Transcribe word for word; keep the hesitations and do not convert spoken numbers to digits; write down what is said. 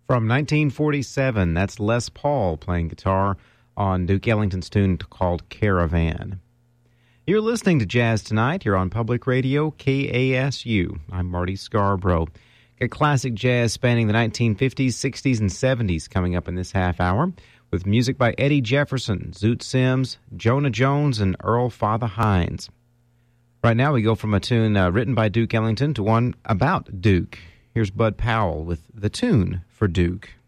From nineteen forty-seven, that's Les Paul playing guitar on Duke Ellington's tune called Caravan. You're listening to Jazz Tonight. You're on Public Radio, K A S U. I'm Marty Scarborough. Got classic jazz spanning the nineteen fifties, sixties, and seventies coming up in this half hour, with music by Eddie Jefferson, Zoot Sims, Jonah Jones, and Earl Father Hines. Right now we go from a tune uh, written by Duke Ellington to one about Duke. Here's Bud Powell with the tune for Duke.